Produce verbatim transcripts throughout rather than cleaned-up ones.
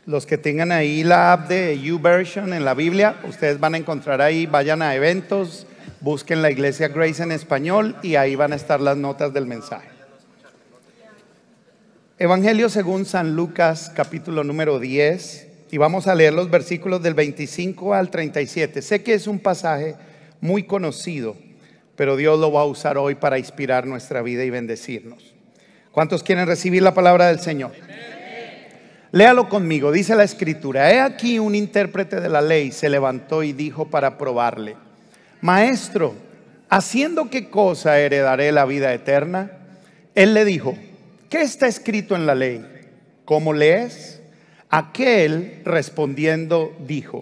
Los que tengan ahí la app de YouVersion en la Biblia, ustedes van a encontrar ahí, vayan a eventos, busquen la Iglesia Grace en español y ahí van a estar las notas del mensaje. Evangelio según San Lucas, capítulo número diez, y vamos a leer los versículos del veinticinco al treinta y siete. Sé que es un pasaje muy conocido, pero Dios lo va a usar hoy para inspirar nuestra vida y bendecirnos. ¿Cuántos quieren recibir la palabra del Señor? Léalo conmigo, dice la Escritura: he aquí un intérprete de la ley se levantó y dijo para probarle: Maestro, ¿haciendo qué cosa heredaré la vida eterna? Él le dijo: ¿qué está escrito en la ley? ¿Cómo lees? Aquel respondiendo dijo: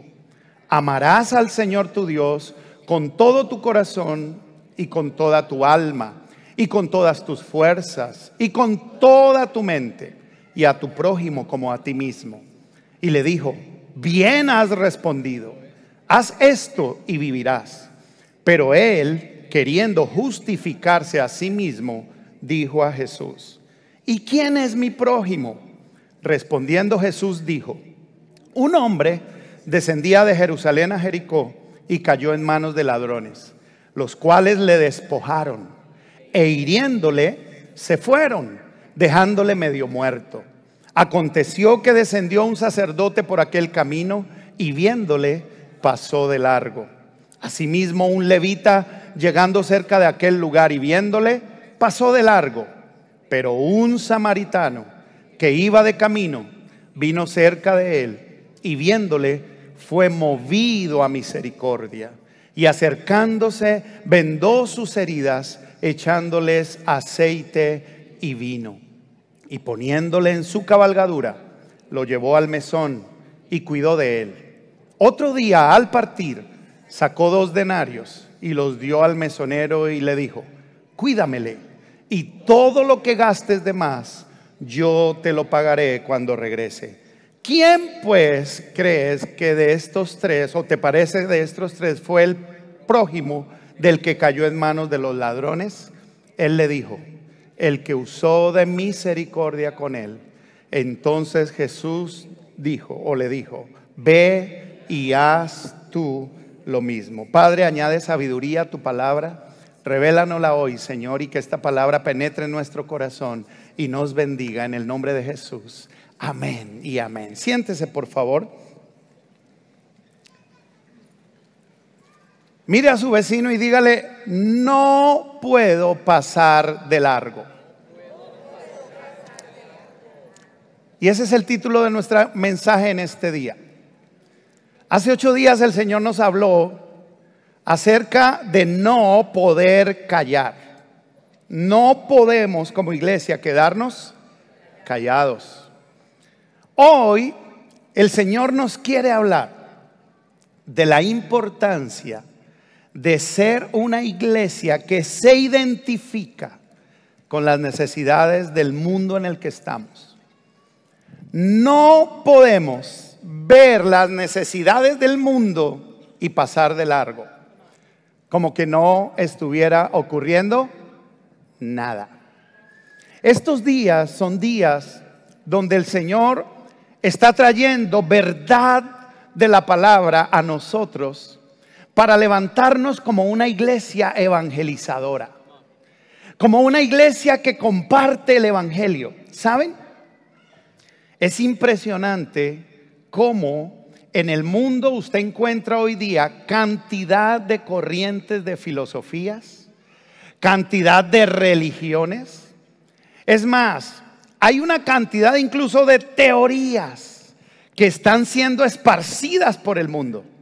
amarás al Señor tu Dios con todo tu corazón y con toda tu alma y con todas tus fuerzas y con toda tu mente, y a tu prójimo como a ti mismo. Y le dijo: bien has respondido, haz esto y vivirás. Pero él, queriendo justificarse a sí mismo, dijo a Jesús: ¿y quién es mi prójimo? Respondiendo Jesús dijo: un hombre descendía de Jerusalén a Jericó y cayó en manos de ladrones, los cuales le despojaron e hiriéndole se fueron, dejándole medio muerto. Aconteció que descendió un sacerdote por aquel camino y viéndole pasó de largo. Asimismo un levita, llegando cerca de aquel lugar y viéndole, pasó de largo. Pero un samaritano que iba de camino vino cerca de él y viéndole fue movido a misericordia, y acercándose vendó sus heridas, echándoles aceite y vino, y poniéndole en su cabalgadura lo llevó al mesón y cuidó de él. Otro día al partir sacó dos denarios y los dio al mesonero y le dijo: cuídamele, y todo lo que gastes de más yo te lo pagaré cuando regrese. ¿Quién pues crees que de estos tres, o te parece de estos tres, fue el prójimo del que cayó en manos de los ladrones? Él le dijo: el que usó de misericordia con él. Entonces Jesús dijo, o le dijo: ve y haz tú lo mismo. Padre, añade sabiduría a tu palabra, revélanosla hoy, Señor, y que esta palabra penetre en nuestro corazón y nos bendiga en el nombre de Jesús. Amén y amén. Siéntese, por favor. Mire a su vecino y dígale: no puedo pasar de largo. Y ese es el título de nuestro mensaje en este día. Hace ocho días el Señor nos habló acerca de no poder callar. No podemos como iglesia quedarnos callados. Hoy el Señor nos quiere hablar de la importancia de ser una iglesia que se identifica con las necesidades del mundo en el que estamos. No podemos ver las necesidades del mundo y pasar de largo, como que no estuviera ocurriendo nada. Estos días son días donde el Señor está trayendo verdad de la palabra a nosotros para levantarnos como una iglesia evangelizadora, como una iglesia que comparte el evangelio. ¿Saben? Es impresionante cómo en el mundo usted encuentra hoy día cantidad de corrientes de filosofías, cantidad de religiones. Es más, hay una cantidad incluso de teorías que están siendo esparcidas por el mundo.